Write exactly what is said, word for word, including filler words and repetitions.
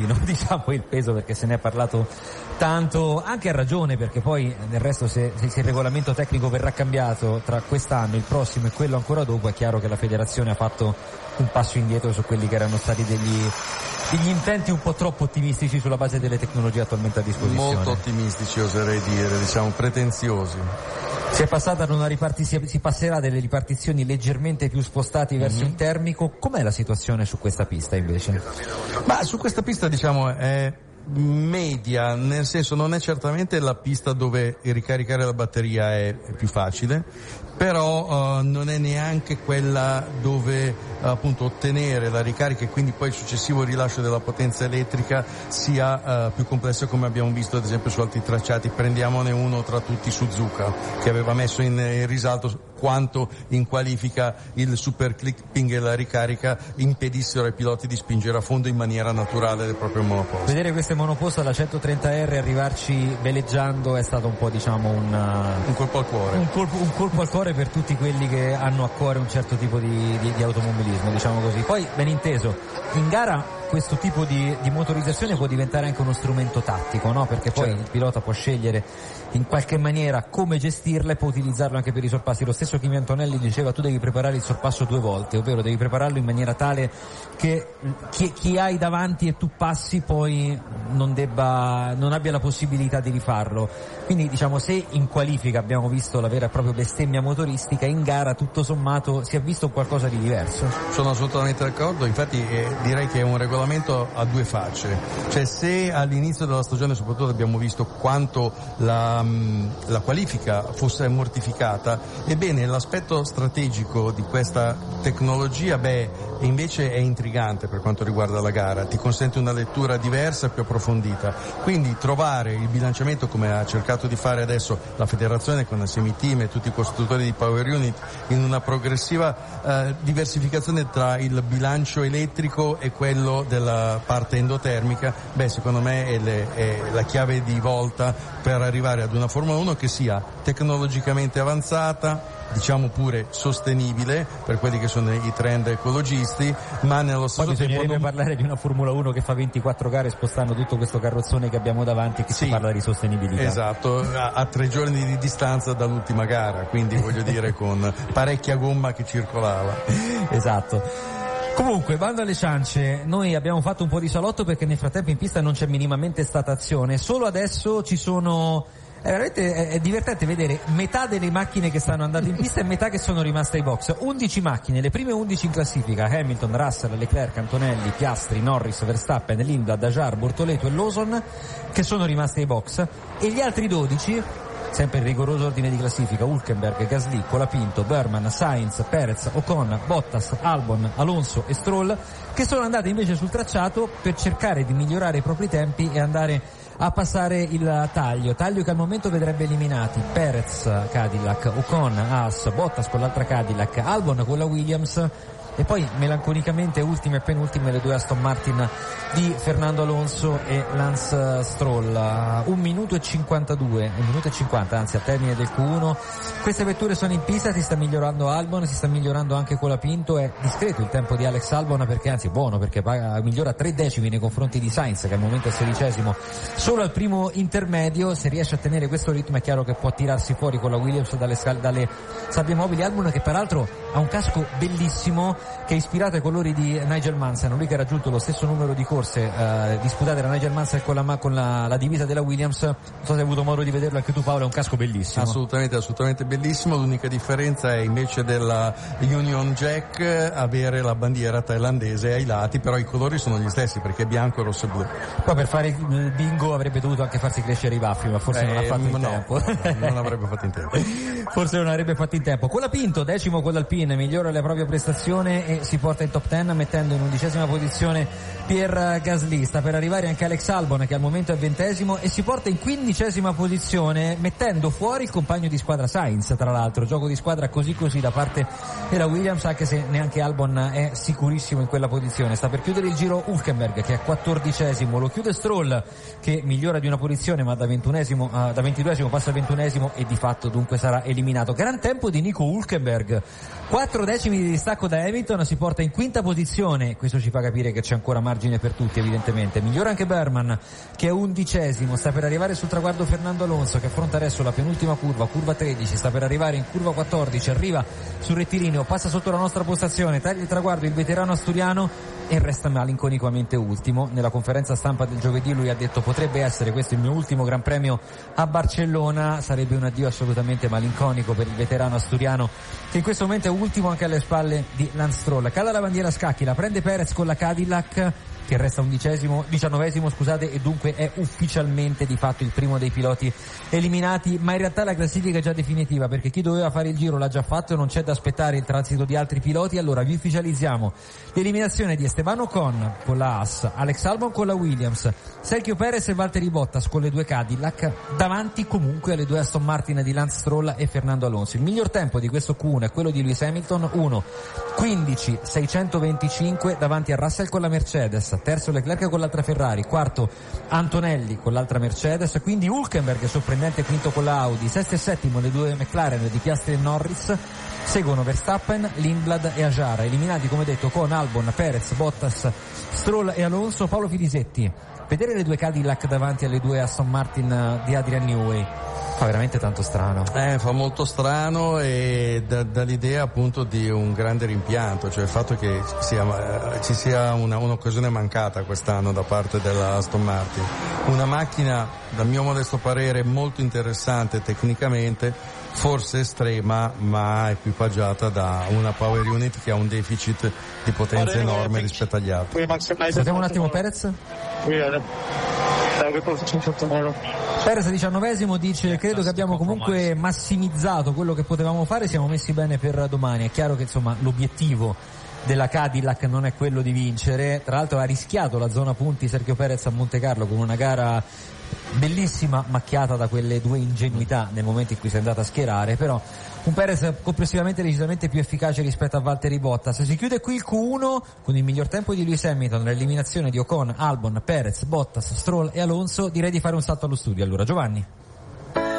pochino, diciamo, il peso, perché se ne è parlato tanto, anche a ragione, perché poi nel resto se, se il regolamento tecnico verrà cambiato tra quest'anno, il prossimo e quello ancora dopo, è chiaro che la federazione ha fatto un passo indietro su quelli che erano stati degli, degli intenti un po' troppo ottimistici sulla base delle tecnologie attualmente a disposizione. Molto ottimistici, oserei dire, diciamo pretenziosi. Si è passata ad una riparti- si, si passerà a delle ripartizioni leggermente più spostati verso mm-hmm. il termico. Com'è la situazione su questa pista invece? Ma su questa pista, diciamo, è media, nel senso non è certamente la pista dove ricaricare la batteria è, è più facile, però uh, non è neanche quella dove uh, appunto ottenere la ricarica e quindi poi il successivo rilascio della potenza elettrica sia uh, più complesso, come abbiamo visto ad esempio su altri tracciati. Prendiamone uno tra tutti, Suzuka, che aveva messo in, in risalto quanto in qualifica il super clipping e la ricarica impedissero ai piloti di spingere a fondo in maniera naturale del proprio monoposto. Vedere queste monoposto alla centotrenta R arrivarci veleggiando è stato un po', diciamo, un, un colpo al cuore. Un colpo, un colpo al cuore per tutti quelli che hanno a cuore un certo tipo di, di, di automobilismo, diciamo così. Poi, ben inteso, in gara questo tipo di, di motorizzazione può diventare anche uno strumento tattico, no? Perché poi certo. il pilota può scegliere in qualche maniera come gestirla e può utilizzarlo anche per i sorpassi. Lo stesso Kimi Antonelli diceva: tu devi preparare il sorpasso due volte, ovvero devi prepararlo in maniera tale che chi, chi hai davanti e tu passi poi non debba, non abbia la possibilità di rifarlo. Quindi, diciamo, se in qualifica abbiamo visto la vera e propria bestemmia motoristica, in gara tutto sommato si è visto qualcosa di diverso. Sono assolutamente d'accordo, infatti eh, direi che è un regolamento a due facce. Cioè, se all'inizio della stagione soprattutto abbiamo visto quanto la, la qualifica fosse mortificata, ebbene l'aspetto strategico di questa tecnologia, beh, invece è intrigante per quanto riguarda la gara, ti consente una lettura diversa e più approfondita. Quindi trovare il bilanciamento, come ha cercato di fare adesso la federazione con assieme team e tutti i costruttori di power unit, in una progressiva eh, diversificazione tra il bilancio elettrico e quello della parte endotermica, beh, secondo me è, le, è la chiave di volta per arrivare ad una Formula uno che sia tecnologicamente avanzata, diciamo pure sostenibile per quelli che sono i trend ecologisti, ma nello stesso Poi tempo bisognerebbe non... parlare di una Formula uno che fa ventiquattro gare spostando tutto questo carrozzone che abbiamo davanti, che sì, si parla di sostenibilità. Esatto, a, a tre giorni di distanza dall'ultima gara, quindi voglio dire con parecchia gomma che circolava. Esatto. Comunque, bando alle ciance, noi abbiamo fatto un po' di salotto perché nel frattempo in pista non c'è minimamente stata azione, solo adesso ci sono... È veramente è, è divertente vedere metà delle macchine che stanno andando in pista e metà che sono rimaste ai box. undici macchine, le prime undici in classifica: Hamilton, Russell, Leclerc, Antonelli, Piastri, Norris, Verstappen, Lindblad, Dajar, Bortoleto e Lawson, che sono rimasti ai box, e gli altri dodici, sempre in rigoroso ordine di classifica: Hülkenberg, Gasly, Colapinto, Burman, Sainz, Perez, Ocon, Bottas, Albon, Alonso e Stroll, che sono andati invece sul tracciato per cercare di migliorare i propri tempi e andare a passare il taglio, taglio che al momento vedrebbe eliminati Perez, Cadillac, Ocon, Haas, Bottas con l'altra Cadillac, Albon con la Williams, e poi melanconicamente ultime e penultime le due Aston Martin di Fernando Alonso e Lance Stroll. Un minuto e cinquantadue, un minuto e cinquanta anzi al termine del Q uno. Queste vetture sono in pista, si sta migliorando Albon, si sta migliorando anche Colapinto. È discreto il tempo di Alex Albon, perché anzi è buono, perché paga, migliora tre decimi nei confronti di Sainz, che al momento è sedicesimo solo al primo intermedio. Se riesce a tenere questo ritmo è chiaro che può tirarsi fuori con la Williams dalle, scal- dalle sabbie mobili. Albon, che peraltro ha un casco bellissimo che è ispirato ai colori di Nigel Mansell, lui che ha raggiunto lo stesso numero di corse eh, disputate da Nigel Mansell con, la, con la, la divisa della Williams. Non so se hai avuto modo di vederlo anche tu, Paolo. È un casco bellissimo. Assolutamente, assolutamente bellissimo. L'unica differenza è invece della Union Jack avere la bandiera thailandese ai lati, però i colori sono gli stessi perché è bianco, rosso e blu. Poi per fare il bingo avrebbe dovuto anche farsi crescere i baffi, ma forse eh, non ha fatto in no, tempo. No, non avrebbe fatto in tempo. Forse non avrebbe fatto in tempo. Colapinto, decimo con l'Alpine, migliora la propria prestazione e si porta in top dieci, mettendo in undicesima posizione Pierre Gasly. Sta per arrivare anche Alex Albon, che al momento è ventesimo, e si porta in quindicesima posizione, mettendo fuori il compagno di squadra Sainz. Tra l'altro gioco di squadra così così da parte della Williams, anche se neanche Albon è sicurissimo in quella posizione. Sta per chiudere il giro Hülkenberg, che è quattordicesimo, lo chiude Stroll, che migliora di una posizione ma da ventunesimo uh, da ventiduesimo passa a ventunesimo e di fatto dunque sarà eliminato. Gran tempo di Nico Hülkenberg, quattro decimi di distacco da Hamilton, si porta in quinta posizione, questo ci fa capire che c'è ancora margine per tutti evidentemente. Migliora anche Berman che è undicesimo, sta per arrivare sul traguardo Fernando Alonso che affronta adesso la penultima curva, curva tredici, sta per arrivare in curva quattordici, arriva sul rettilineo, passa sotto la nostra postazione, taglia il traguardo il veterano asturiano e resta malinconicamente ultimo. Nella conferenza stampa del giovedì lui ha detto potrebbe essere questo il mio ultimo Gran Premio a Barcellona, sarebbe un addio assolutamente malinconico per il veterano asturiano che in questo momento è ultimo anche alle spalle di Lance Stroll. Cala la bandiera a scacchi, la prende Perez con la Cadillac che resta undicesimo, diciannovesimo scusate, e dunque è ufficialmente di fatto il primo dei piloti eliminati, ma in realtà la classifica è già definitiva perché chi doveva fare il giro l'ha già fatto e non c'è da aspettare il transito di altri piloti. Allora vi ufficializziamo l'eliminazione di Esteban Ocon con la Haas, Alex Albon con la Williams, Sergio Perez e Valtteri Bottas con le due Cadillac, davanti comunque alle due Aston Martin di Lance Stroll e Fernando Alonso. Il miglior tempo di questo Q uno è quello di Lewis Hamilton, uno quindici seicentoventicinque davanti a Russell con la Mercedes, terzo Leclerc con l'altra Ferrari, quarto Antonelli con l'altra Mercedes, quindi Hülkenberg sorprendente quinto con la Audi, sesto e settimo le due McLaren di Piastri e Norris, seguono Verstappen, Lindblad e Ajara, eliminati come detto con Albon, Perez, Bottas, Stroll e Alonso. Paolo Filisetti, vedere le due Cadillac davanti alle due Aston Martin di Adrian Newey fa veramente tanto strano. Eh, fa molto strano e da, dall'idea appunto di un grande rimpianto, cioè il fatto che sia, ci sia una, un'occasione mancata quest'anno da parte della Aston Martin. Una macchina, dal mio modesto parere, molto interessante tecnicamente, forse estrema, ma equipaggiata da una power unit che ha un deficit di potenza enorme rispetto agli altri. Sentiamo un attimo Perez. Perez diciannovesimo dice credo che abbiamo comunque massimizzato quello che potevamo fare, siamo messi bene per domani. È chiaro che insomma l'obiettivo della Cadillac non è quello di vincere, tra l'altro ha rischiato la zona punti Sergio Perez a Monte Carlo con una gara bellissima macchiata da quelle due ingenuità nel momento in cui si è andata a schierare, però un Perez complessivamente decisamente più efficace rispetto a Valtteri Bottas. Si chiude qui il Q uno con il miglior tempo di Lewis Hamilton, l'eliminazione di Ocon, Albon, Perez, Bottas, Stroll e Alonso. Direi di fare un salto allo studio allora. Giovanni.